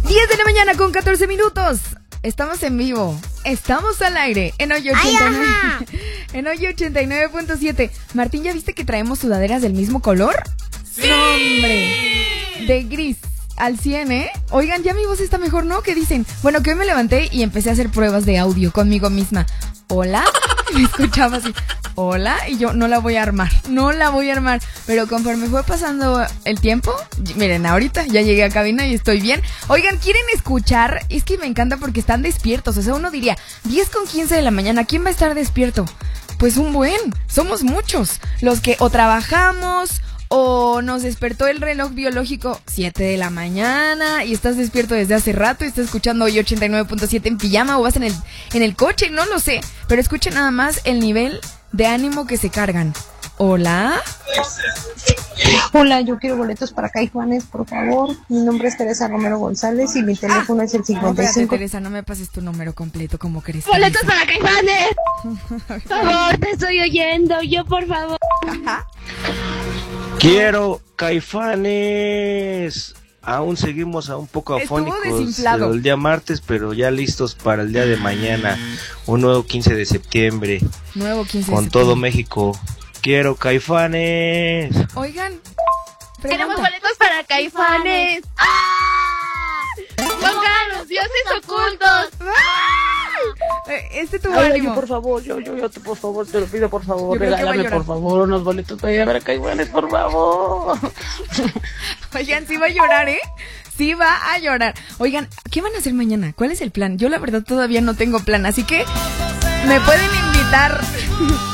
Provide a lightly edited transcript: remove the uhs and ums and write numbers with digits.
10 de la mañana con 14 minutos. Estamos en vivo. Estamos al aire en Hoy 89. En Hoy 89.7. Martín, ¿ya viste que traemos sudaderas del mismo color? ¡Sí! No, hombre. De gris. Al 100, ¿eh? Oigan, ya mi voz está mejor, ¿no? ¿Qué dicen? Bueno, que hoy me levanté y empecé a hacer pruebas de audio conmigo misma. ¿Hola? Me escuchaba así. ¿Hola? Y yo no la voy a armar. Pero conforme fue pasando el tiempo, miren, ahorita ya llegué a cabina y estoy bien. Oigan, ¿quieren escuchar? Es que me encanta porque están despiertos. O sea, uno diría, 10:15 de la mañana, ¿quién va a estar despierto? Pues un buen. Somos muchos. Los que o trabajamos o nos despertó el reloj biológico 7 de la mañana y estás despierto desde hace rato y estás escuchando Hoy 89.7 en pijama o vas en el coche, no lo sé. Pero escuchen nada más el nivel de ánimo que se cargan. ¿Hola? Hola, yo quiero boletos para Caifanes, por favor. Mi nombre es Teresa Romero González y mi teléfono es el 55. Espérate, Teresa, no me pases tu número completo, ¿cómo crees? ¡Boletos para Caifanes! Por favor, te estoy oyendo, yo por favor. Quiero Caifanes. Aún seguimos un poco afónicos el día martes, pero ya listos para el día de mañana, un nuevo 15 de septiembre. Con todo México. Quiero Caifanes. Oigan, queremos boletos para Caifanes. ¡Pónganos dioses ocultos! Tu ánimo. Por favor, yo por favor, te lo pido, por favor, regálame por favor unos boletos para ir a ver a Caifanes, por favor. Oigan, sí va a llorar, ¿eh? Sí va a llorar. Oigan, ¿qué van a hacer mañana? ¿Cuál es el plan? Yo la verdad todavía no tengo plan, así que me pueden invitar.